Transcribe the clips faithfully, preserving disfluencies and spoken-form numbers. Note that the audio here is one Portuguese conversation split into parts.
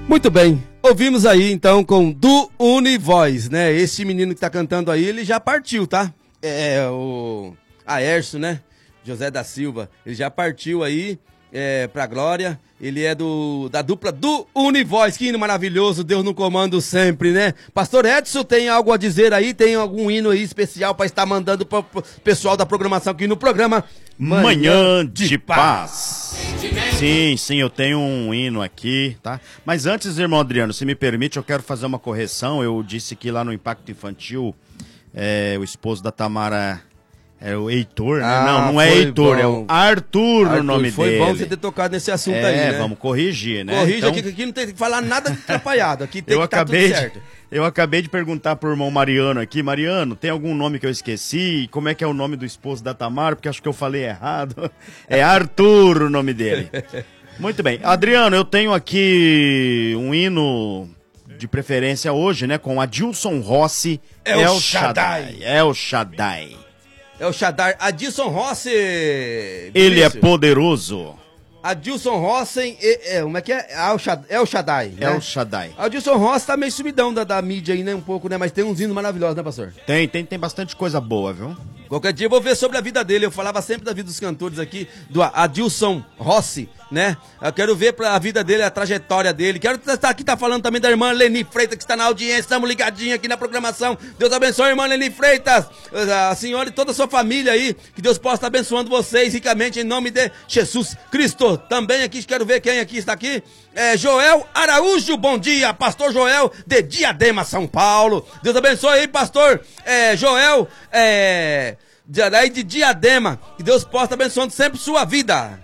Muito bem, ouvimos aí então com Du Univoz, né? Esse menino que tá cantando aí, ele já partiu, tá? É, o Aércio, né? José da Silva, ele já partiu aí é, pra glória. Ele é do, da dupla Du Univoz, que hino maravilhoso, Deus no comando sempre, né? Pastor Edson, tem algo a dizer aí? Tem algum hino aí especial pra estar mandando pro pessoal da programação aqui no programa Manhã, Manhã de, de Paz. Paz. Sim, sim, eu tenho um hino aqui, tá? Mas antes, irmão Adriano, se me permite, eu quero fazer uma correção. Eu disse que lá no Impacto Infantil, é, o esposo da Tamara... É o Heitor, né? Ah, não, não é Heitor, bom. É o Arthur, Arthur o nome foi dele. Foi bom você ter tocado nesse assunto é, aí, né? É, vamos corrigir, né? Corrige então... aqui, que aqui não tem que falar nada de atrapalhado, aqui tem eu que acabei tá tudo certo. De, eu acabei de perguntar pro irmão Mariano aqui, Mariano, tem algum nome que eu esqueci? Como é que é o nome do esposo da Tamara? Porque acho que eu falei errado. É Arthur o nome dele. Muito bem. Adriano, eu tenho aqui um hino... de preferência hoje, né? Com Adilson Rossi, El, El Shaddai. Shaddai. El Shaddai. É o Shaddai. Adilson Rossi. Ele é poderoso. Adilson Rossi, é, é, como é que é? É o Shaddai. É o Shaddai, né? É o Shaddai. Adilson Rossi tá meio sumidão da, da mídia aí, né? Um pouco, né? Mas tem uns hinos maravilhosos, né, pastor? Tem, tem, tem bastante coisa boa, viu? Qualquer dia eu vou ver sobre a vida dele. Eu falava sempre da vida dos cantores aqui, do Adilson Rossi, né? Eu quero ver pra a vida dele, a trajetória dele. Quero estar aqui, tá falando também da irmã Leni Freitas, que está na audiência. Estamos ligadinhos aqui na programação. Deus abençoe, irmã Leni Freitas. A senhora e toda a sua família aí. Que Deus possa estar abençoando vocês ricamente em nome de Jesus Cristo. Também aqui, quero ver quem aqui está aqui. É Joel Araújo, bom dia, pastor Joel de Diadema, São Paulo. Deus abençoe aí, pastor é, Joel é, de, de Diadema. Que Deus possa estar abençoando sempre sua vida.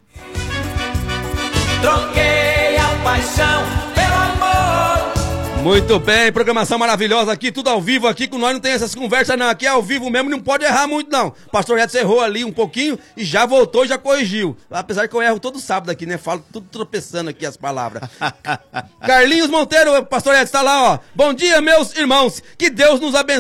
Troquei a paixão pelo amor. Muito bem, programação maravilhosa aqui, tudo ao vivo aqui, com nós não tem essas conversas não, aqui é ao vivo mesmo, não pode errar muito não. Pastor Edson errou ali um pouquinho e já voltou e já corrigiu. Apesar que eu erro todo sábado aqui, né, falo tudo tropeçando aqui as palavras. Carlinhos Monteiro, pastor Edson tá lá, ó. Bom dia, meus irmãos, que Deus nos abençoe.